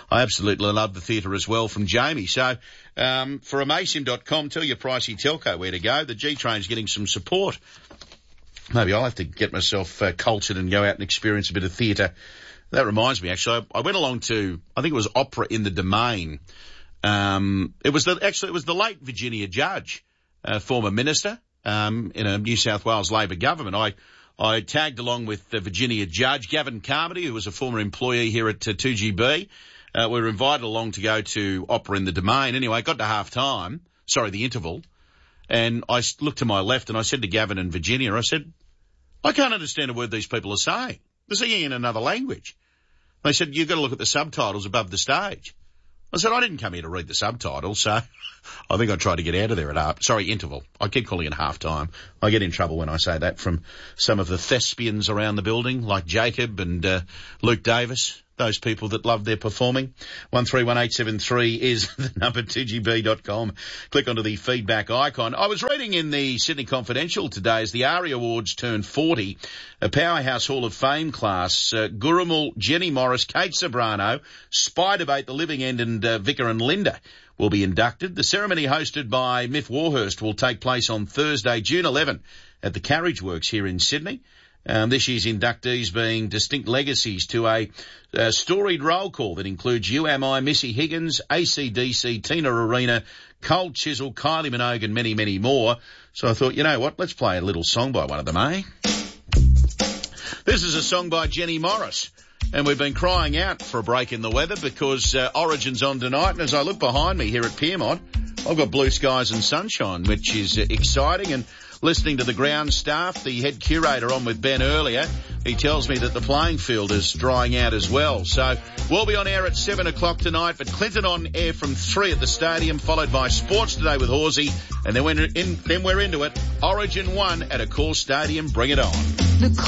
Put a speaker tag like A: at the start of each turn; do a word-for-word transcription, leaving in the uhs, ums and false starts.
A: I absolutely love the theatre as well from Jamie. So um, for Amasim dot com, tell your pricey telco where to go. The G-Train's getting some support. Maybe I'll have to get myself uh, cultured and go out and experience a bit of theatre. That reminds me, actually, I, I went along to, I think it was Opera in the Domain. Um, it was the, actually, it was the late Virginia Judge, uh, former minister, um, in a New South Wales Labor government. I, I tagged along with the Virginia Judge, Gavin Carmody, who was a former employee here at uh, two G B. Uh, we were invited along to go to Opera in the Domain. Anyway, I got to half time, sorry, the interval, and I looked to my left and I said to Gavin and Virginia, I said, I can't understand a word these people are saying. They're singing in another language. They said, you've got to look at the subtitles above the stage. I said, I didn't come here to read the subtitles, so I think I tried to get out of there at half, sorry, interval. I keep calling it half time. I get in trouble when I say that from some of the thespians around the building, like Jacob and uh, Luke Davis, those people that love their performing. one three one eight seven three is the number, two G B dot com. Click onto the feedback icon. I was reading in the Sydney Confidential today as the ARIA Awards turned forty, a Powerhouse Hall of Fame class, uh, Gurumul, Jenny Morris, Kate Sobrano, Spiderbait, The Living End and uh, Vicar and Linda will be inducted. The ceremony hosted by Miff Warhurst will take place on Thursday, June eleventh at the Carriage Works here in Sydney. Um, this year's inductees being distinct legacies to a, a storied roll call that includes You Am I, Missy Higgins, A C D C, Tina Arena, Cold Chisel, Kylie Minogue and many, many more. So I thought, you know what, let's play a little song by one of them, eh? This is a song by Jenny Morris. And we've been crying out for a break in the weather because uh, Origin's on tonight. And as I look behind me here at Piermont, I've got blue skies and sunshine, which is uh, exciting. And listening to the ground staff, the head curator on with Ben earlier, he tells me that the playing field is drying out as well. So we'll be on air at seven o'clock tonight, but Clinton on air from three at the stadium, followed by Sports Today with Horsey. And then we're, in, then we're into it. Origin one at Accor Stadium. Bring it on.